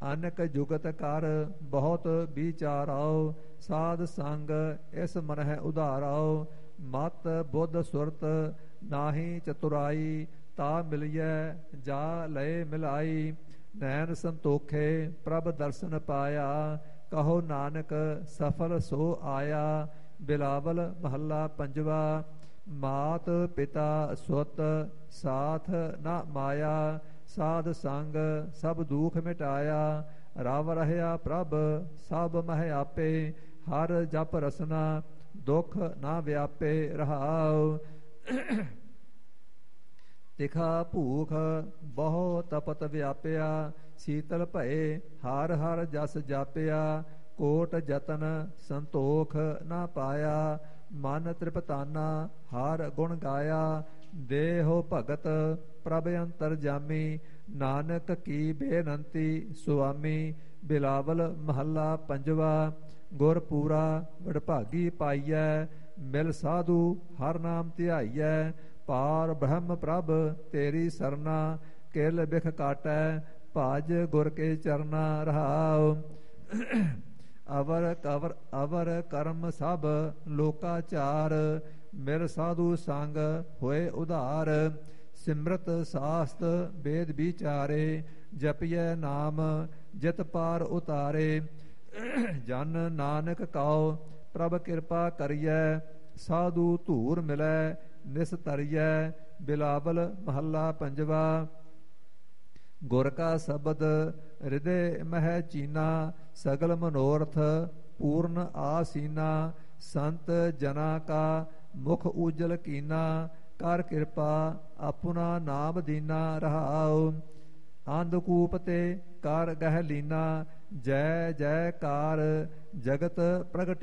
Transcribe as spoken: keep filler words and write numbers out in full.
ਅਨਕ ਜੁਗਤ ਕਰ ਬਹੁਤ ਵਿਚਾਰਾਓ, ਸਾਧ ਸੰਗ ਇਸ ਮਨਹਿ ਉਧਾਰਾਓ। ਮਤ ਬੁੱਧ ਸੁਰਤ ਨਾਹੀ ਚਤੁਰਾਈ, ਤਾ ਮਿਲਿਐ ਜਾ ਲਏ ਮਿਲਾਈ। ਨੈਣ ਸੰਤੋਖੇ ਪ੍ਰਭ ਦਰਸ਼ਨ ਪਾਇਆ, ਕਹੋ ਨਾਨਕ ਸਫਲ ਸੋ ਆਇਆ। ਬਿਲਾਵਲ ਮਹੱਲਾ ਪੰਜਵਾ। ਮਾਤ ਪਿਤਾ ਸੁਤ ਸਾਥ ਨਾ ਮਾਇਆ, ਸਾਧ ਸੰਗ ਸਭ ਦੁਖ ਮਿਟਾਇਆ। ਰਵ ਰਹਿਆ ਪ੍ਰਭ ਸਭ ਮਹਿ ਆਪੇ, ਹਰ ਜਪ ਰਸਨਾ ਦੁਖ ਨਾ ਵਿਆਪੇ ਰਹਾਉ। ਤਿਖਾ ਭੂਖ ਬਹੁ ਤਪਤ ਵਿਆਪਿਆ, ਸੀਤਲ ਭਏ ਹਰ ਹਰ ਜਸ ਜਾਪਿਆ। ਕੋਟ ਜਤਨ ਸੰਤੋਖ ਨਾ ਪਾਇਆ, ਮਨ ਤ੍ਰਿਪਤਾਨਾ ਹਰ ਗੁਣ ਗਾਇਆ। ਦੇਹੋ ਭਗਤ ਪ੍ਰਭ ਅੰਤਰ ਜਾਮੀ, ਨਾਨਕ ਕੀ ਬੇਨੰਤੀ ਸੁਆਮੀ। ਬਿਲਾਵਲ ਮਹੱਲਾ ਪੰਜਵਾ। ਗੁਰਪੂਰਾ ਵਡਭਾਗੀ ਪਾਈਐ, ਮਿਲ ਸਾਧੂ ਹਰ ਨਾਮ ਧਿਆਈਐ। ਪਾਰ ਬ੍ਰਹਮ ਪ੍ਰਭ ਤੇਰੀ ਸਰਨਾ, ਕਿਲ ਬਿਖ ਕਾਟੈ ਭਜ ਗੁਰ ਕੇ ਚਰਨਾ ਰਹਾਉ। ਅਵਰ ਕਵਰ ਅਵਰ ਕਰਮ ਸਭ ਲੋਕਾਚਾਰ, ਮਿਲ ਸਾਧੂ ਸੰਗ ਹੋਏ ਉਧਾਰ। ਸਿਮਰਤ ਸਾਸਤ ਵੇਦ ਵਿਚਾਰੇ, ਜਪਿਐ ਨਾਮ ਜਿਤ ਪਾਰ ਉਤਾਰੇ। ਜਨ ਨਾਨਕ ਕਉ ਪ੍ਰਭ ਕਿਰਪਾ ਕਰੀਐ, ਸਾਧੂ ਧੂਰ ਮਿਲੈ ਨਿਸਤਰੀਐ। ਬਿਲਾਵਲ ਮਹੱਲਾ ਪੰਜਵਾ। ਗੁਰ ਕਾ ਸ਼ਬਦ ਹਿਰਦੇ ਮਹਿ ਚੀਨਾ, ਸਗਲ ਮਨੋਰਥ ਪੂਰਨ ਆਸੀਨਾ। ਸੰਤ ਜਨਾ ਕਾ ਮੁਖ ਉਜਲ ਕੀਨਾ, ਕਰ ਕਿਰਪਾ ਆਪਣਾ ਨਾਮ ਦੀਨਾ ਰਹਾਉ। ਅੰਧਕੂਪ ਤੇ ਕਰ ਗਹਿ ਲੀਨਾ, ਜੈ ਜੈਕਾਰ ਜਗਤ ਪ੍ਰਗਟ